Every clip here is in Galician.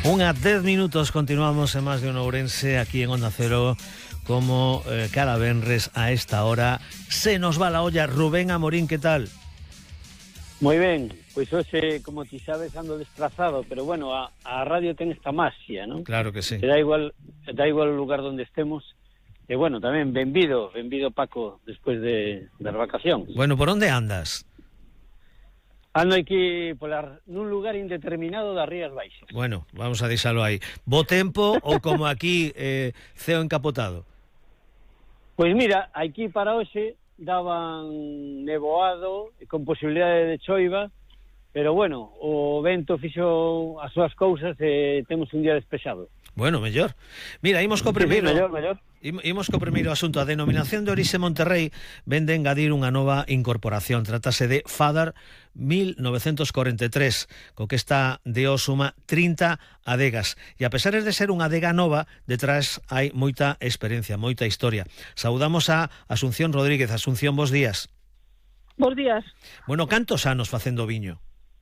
Unha 10 minutos, continuamos en Más de un Ourense aquí en Onda Cero, como cada venres a esta hora. Se nos va la olla. Rubén Amorín, ¿qué tal? Moi ben, pois hoxe, como ti sabes, ando desplazado, pero bueno, a radio ten esta maxia, non? Claro que sí. Da igual o lugar donde estemos. E bueno, tamén, benvido Paco, despois das vacacións. Bueno, por onde andas? Ando aquí nun lugar indeterminado das Rías Baixas. Bueno, vamos a deixalo aí. Bo tempo ou como aquí, ceo encapotado? Pois mira, aquí para hoxe daban nevoado e con posibilidade de choiva, pero bueno, o vento fixo as súas cousas e temos un día despexado. Bueno, mellor. Mira, imos co primeiro. Sí, mellor. Imos co primeiro asunto. A denominación de orixe Monterrey vende engadir unha nova incorporación. Trátase de Fadar 1943, co que está de o suma 30 adegas. E a pesar de ser unha adega nova, detrás hai moita experiencia, moita historia. Saudamos a Asunción Rodríguez. Asunción, bos días. Bos días. Bueno, cantos anos facendo viño?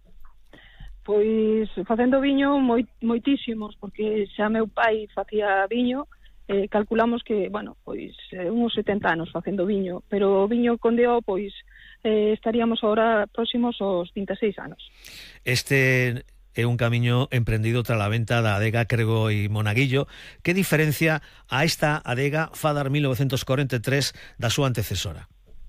Pois facendo viño moitísimos, porque xa meu pai facía viño, calculamos que, bueno, pois uns 70 anos facendo viño, pero o viño con DO, pois estaríamos agora próximos aos 26 anos. Este é un camiño emprendido tras a venta da adega Crego e Monaguillo. Que diferencia a esta adega Fadar 1943 da súa antecesora?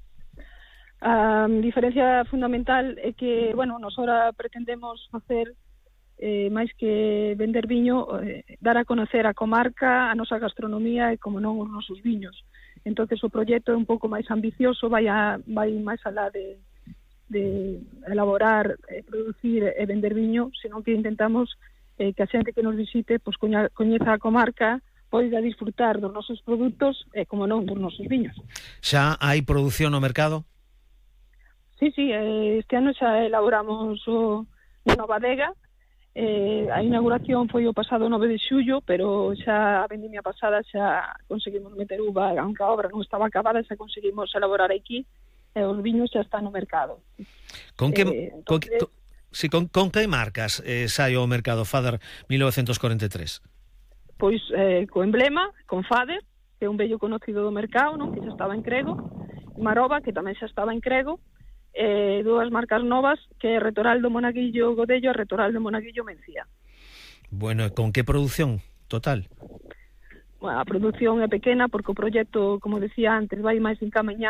A diferencia fundamental é que, bueno, nos ahora pretendemos facer máis que vender viño, dar a conocer a comarca, a nosa gastronomía e, como non, os nosos viños. Entonces o proxecto é un pouco máis ambicioso, vai máis alá de elaborar, producir e vender viño, senón que intentamos que a xente que nos visite pois coñeza a comarca, poida disfrutar dos nosos produtos e, como non, dos nosos viños. Xa hai produción no mercado? Sí, este ano xa elaboramos unha nova adega. A inauguración foi o pasado 9 de xullo, pero xa a vendimia pasada xa conseguimos meter uva, aunque a obra non estaba acabada, xa conseguimos elaborar aquí, e os viños xa están no mercado. Con que marcas sai ao mercado Fadar 1943? Pois co emblema, con Fader, que é un vello conocido do mercado, non? Que xa estaba en Crego, Maroba, que tamén xa estaba en Crego, dúas marcas novas, que é Retoral do Monaguillo Godello e Retoral do Monaguillo Mencía. Bueno, con que produción total? Bueno, a produción é pequena porque o proxecto, como decía antes, vai máis encamiñado